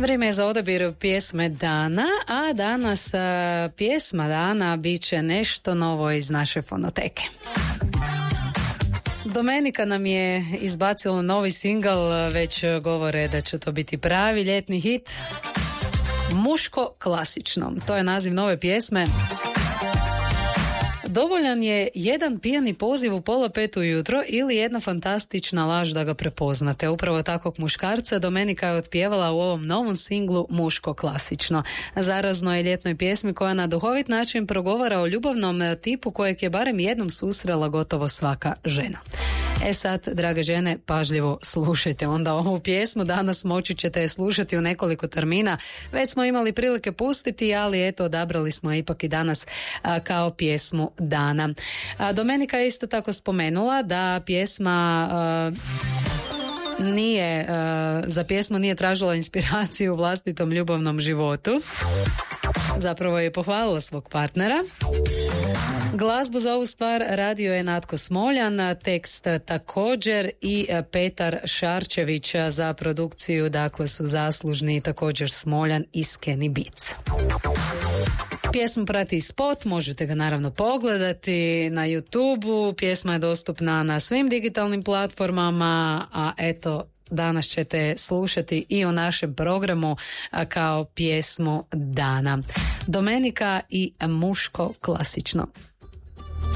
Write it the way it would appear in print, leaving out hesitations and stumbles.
Vrijeme je za odabir pjesme dana, a danas pjesma dana bit će nešto novo iz naše fonoteke. Domenika nam je izbacila novi singl, već govore da će to biti pravi ljetni hit. Muško klasično, to je naziv nove pjesme. Dovoljan je jedan pijani poziv u 4:30 ujutro ili jedna fantastična laž da ga prepoznate. Upravo takvog muškarca Domenika je otpjevala u ovom novom singlu Muško klasično. Zarazno je ljetnoj pjesmi koja na duhovit način progovara o ljubavnom tipu kojeg je barem jednom susrela gotovo svaka žena. Sad, drage žene, pažljivo slušajte onda ovu pjesmu. Danas moći ćete je slušati u nekoliko termina. Već smo imali prilike pustiti, ali eto, odabrali smo je ipak i danas kao pjesmu dana. Domenika je isto tako spomenula da pjesma za pjesmu nije tražila inspiraciju u vlastitom ljubavnom životu. Zapravo je pohvalila svog partnera. Glazbu za ovu stvar radio je Natko Smoljan, tekst također i Petar Šarčević, za produkciju dakle su zaslužni također Smoljan i Skenny Beats. Pjesmu prati spot, možete ga naravno pogledati na YouTubeu, pjesma je dostupna na svim digitalnim platformama, a eto, danas ćete slušati i u našem programu kao pjesmu dana. Domenika i Muško klasično.